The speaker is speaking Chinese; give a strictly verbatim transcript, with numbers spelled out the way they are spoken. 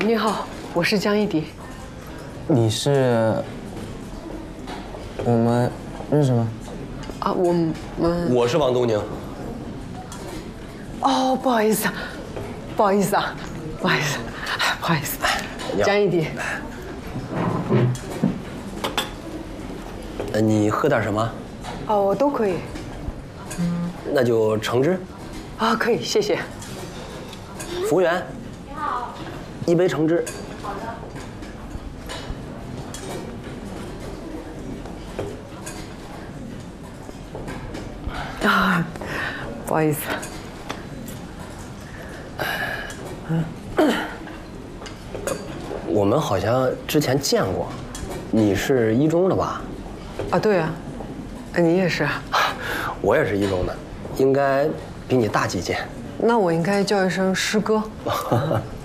你好，我是江一迪。 你是？我们认识吗？ 啊，我们我是王东宁。 哦，不好意思，不好意思啊，不好意思，不好意思，江一迪。 呃，你喝点什么？ 哦，我都可以。 那就橙汁。 啊，可以，谢谢。 服务员，你好，一杯橙汁。好的。啊，不好意思。 我们好像之前见过，你是一中的吧？ 啊，对啊，你也是啊。 我也是一中的，应该比你大几届。 那我应该叫一声师哥。